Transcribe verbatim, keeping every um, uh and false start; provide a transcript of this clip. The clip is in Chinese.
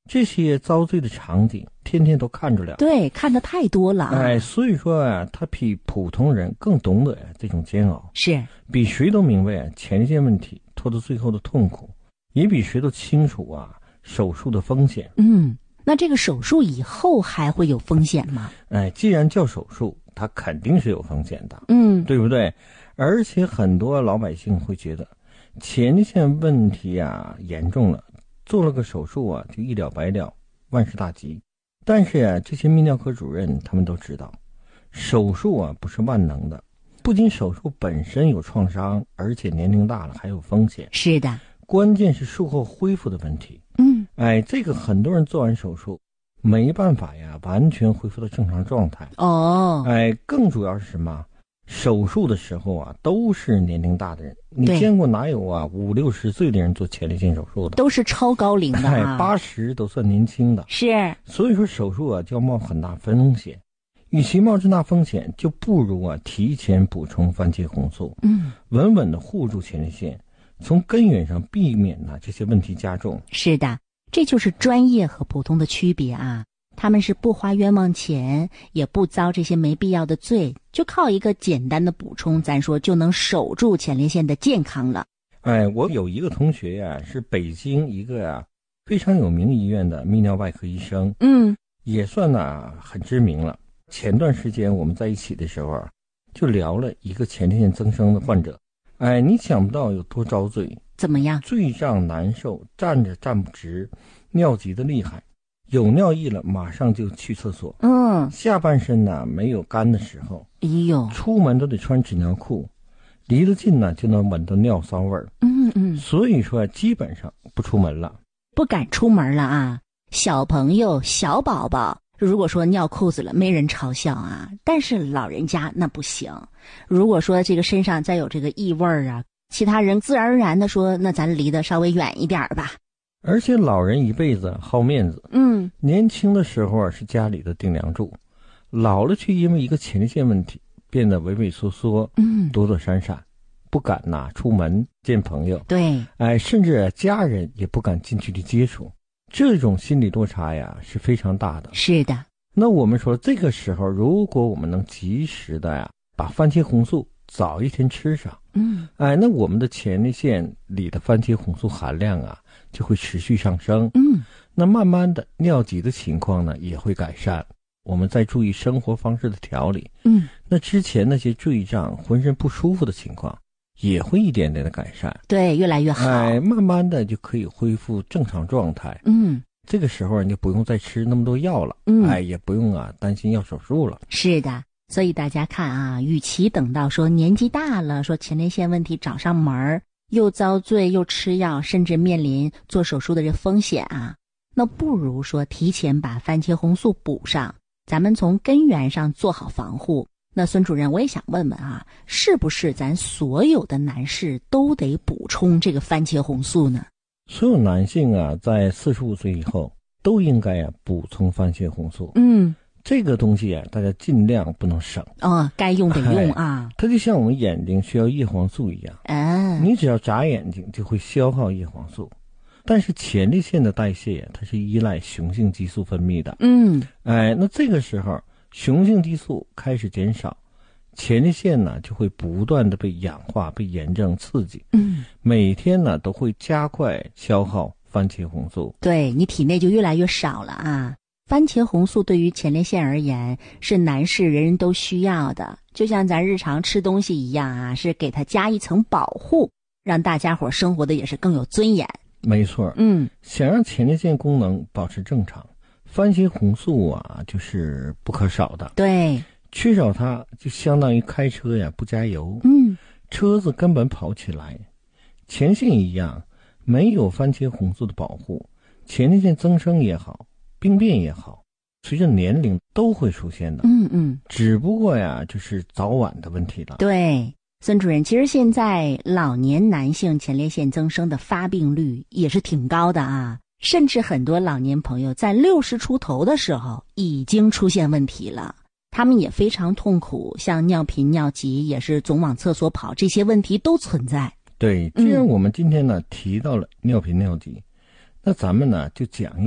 这些遭罪的场景天天都看着了， 对，看得太多了啊。 哎，所以说啊，他比普通人更懂得这种煎熬， 是比谁都明白前列腺问题拖到最后的痛苦，也比谁都清楚啊手术的风险。 嗯，那这个手术以后还会有风险吗？ 哎，既然叫手术，它肯定是有风险的， 嗯， 对不对？而且很多老百姓会觉得前列腺问题啊严重了，做了个手术啊就一了百了，万事大吉。但是啊，这些泌尿科主任他们都知道，手术啊不是万能的，不仅手术本身有创伤，而且年龄大了还有风险。 是的， 关键是术后恢复的问题。 嗯， 哎，这个很多人做完手术没办法呀，完全恢复到正常状态。 哦， 哎，更主要是什么？手术的时候啊，都是年龄大的人，你见过哪有啊五六十岁的人做前列腺手术的？ 都是超高龄的啊， 哎，八十都算年轻的。 是， 所以说手术啊就要冒很大风险，与其冒这大风险，就不如啊提前补充番茄红素， 嗯， 稳稳的护住前列腺，从根源上避免呢、啊、这些问题加重。 是的，这就是专业和普通的区别啊。他们是不花冤枉钱，也不遭这些没必要的罪，就靠一个简单的补充，咱说就能守住前列腺的健康了。 哎，我有一个同学呀、啊，是北京一个啊非常有名医院的泌尿外科医生， 嗯， 也算呢、啊、很知名了。前段时间我们在一起的时候啊，就聊了一个前列腺增生的患者。哎，你想不到有多遭罪， 怎么样？ 醉胀难受，站着站不直，尿急的厉害。有尿意了，马上就去厕所。 嗯， 下半身呢没有干的时候， 哎呦， 出门都得穿纸尿裤，离得近呢就能闻到尿骚味儿。 嗯嗯， 所以说基本上不出门了， 不敢出门了啊。小朋友、小宝宝，如果说尿裤子了，没人嘲笑啊。但是老人家那不行。如果说这个身上再有这个异味儿啊，其他人自然而然的说，那咱离得稍微远一点吧。 而且老人一辈子好面子， 嗯， 年轻的时候啊是家里的顶梁柱，老了却因为一个前列腺问题变得畏畏缩缩， 嗯， 躲躲闪闪，不敢呐出门见朋友， 对， 哎，甚至家人也不敢近距离接触，这种心理落差呀是非常大的。 是的， 那我们说这个时候，如果我们能及时的呀把番茄红素早一天吃上， 嗯， 哎，那我们的前列腺里的番茄红素含量啊就会持续上升， 嗯， 那慢慢的尿急的情况呢也会改善。我们再注意生活方式的调理， 嗯， 那之前那些坠胀、浑身不舒服的情况也会一点点的改善， 对，越来越好， 哎，慢慢的就可以恢复正常状态。 嗯， 这个时候你就不用再吃那么多药了， 嗯， 哎，也不用啊担心要手术了。 是的。所以大家看啊，与其等到说年纪大了，说前列腺问题找上门儿，又遭罪又吃药，甚至面临做手术的这风险啊，那不如说提前把番茄红素补上，咱们从根源上做好防护。那孙主任，我也想问问啊，是不是咱所有的男士都得补充这个番茄红素呢？ 所有男性啊，在四十五岁以后都应该啊补充番茄红素。 嗯， 这个东西啊，大家尽量不能省。 哦，该用得用啊。 哎，它就像我们眼睛需要叶黄素一样， 啊， 你只要眨眼睛就会消耗叶黄素。但是前列腺的代谢它是依赖雄性激素分泌的。 嗯， 哎，那这个时候雄性激素开始减少，前列腺呢就会不断的被氧化、被炎症刺激。 嗯， 每天呢都会加快消耗番茄红素。 对，你体内就越来越少了啊。番茄红素对于前列腺而言是男士人人都需要的，就像咱日常吃东西一样啊，是给它加一层保护，让大家伙生活的也是更有尊严。 没错， 嗯， 想让前列腺功能保持正常，番茄红素啊就是不可少的。 对， 缺少它就相当于开车呀不加油， 嗯， 车子根本跑不起来。前列腺一样，没有番茄红素的保护，前列腺增生也好，病变也好，随着年龄都会出现的。 嗯嗯， 只不过呀就是早晚的问题了。 对，孙主任，其实现在老年男性前列腺增生的发病率也是挺高的啊，甚至很多老年朋友在六十出头的时候已经出现问题了，他们也非常痛苦，像尿频尿急也是总往厕所跑，这些问题都存在。 对，既然我们今天呢、嗯、提到了尿频尿急，那咱们呢就讲一